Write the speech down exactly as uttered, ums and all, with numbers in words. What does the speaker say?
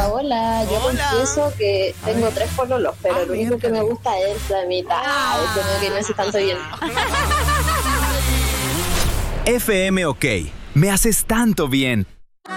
hola, yo Hola. confieso que tengo tres pololos, pero Ah, lo único que me gusta es la mitad, Ah. como que no hace tanto bien. F M OK. Me haces tanto bien.